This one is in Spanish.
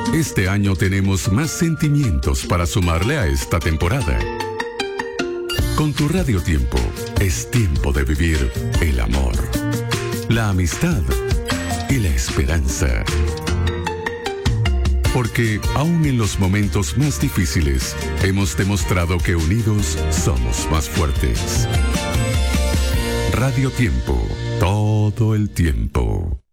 Este año tenemos más sentimientos para sumarle a esta temporada. Con tu Radio Tiempo, es tiempo de vivir el amor, la amistad y la esperanza. Porque aún en los momentos más difíciles, hemos demostrado que unidos somos más fuertes. Radio Tiempo, todo el tiempo.